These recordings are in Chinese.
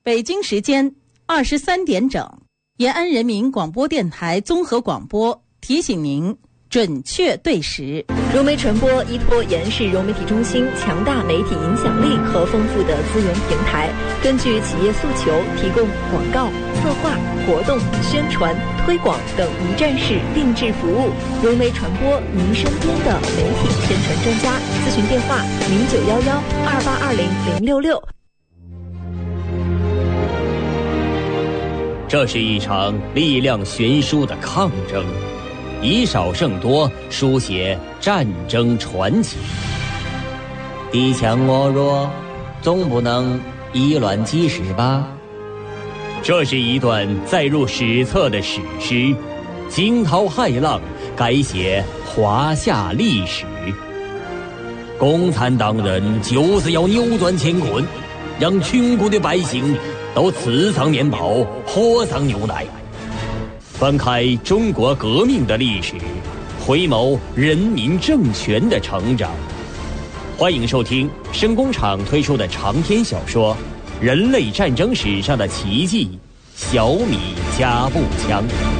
北京时间23点整，延安人民广播电台综合广播提醒您准确对时。 融媒传播依托延安市融媒体中心强大媒体影响力和丰富的资源平台，根据企业诉求提供广告、策划、活动、宣传、推广等一站式定制服务。融媒传播，您身边的媒体宣传专家。咨询电话0911282066。 这是一场力量悬殊的抗争，以少胜多，书写战争传奇。敌强我弱，总不能以卵击石吧？这是一段载入史册的史诗，惊涛骇浪，改写华夏历史。共产党人就是要扭转乾坤，让穷苦的百姓都吃上面包，喝上牛奶。翻开中国革命的历史，回眸人民政权的成长。欢迎收听声工厂推出的长篇小说《人类战争史上的奇迹》——小米加步枪。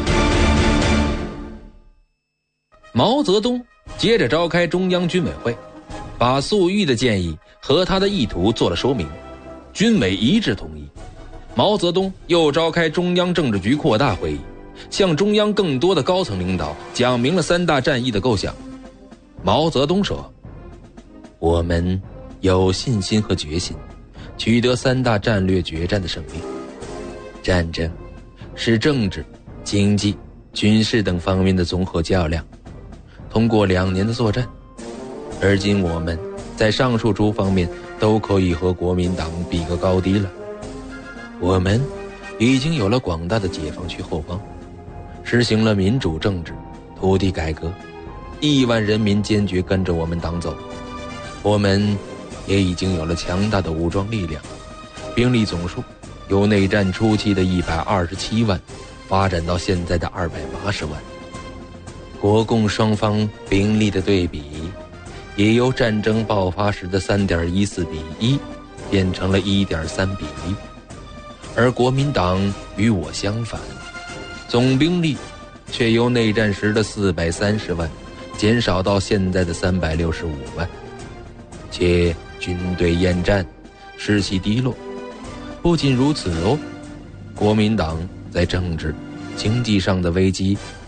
毛泽东接着召开中央军委会，把粟裕的建议和他的意图做了说明，军委一致同意。毛泽东又召开中央政治局扩大会议，向中央更多的高层领导讲明了三大战役的构想。毛泽东说，我们有信心和决心取得三大战略决战的胜利。战争是政治、经济、军事等方面的综合较量，通过2年的作战，而今我们在上述诸方面都可以和国民党比个高低了。我们已经有了广大的解放区后方，实行了民主政治、土地改革，1万人民坚决跟着我们党走。我们也已经有了强大的武装力量，兵力总数由内战初期的127万发展到现在的280万。国共双方兵力的对比也由战争爆发时的3.14比1变成了1.3比1。而国民党与我相反，总兵力却由内战时的430万减少到现在的365万，且军队厌战，士气低落。不仅如此国民党在政治、经济上的危机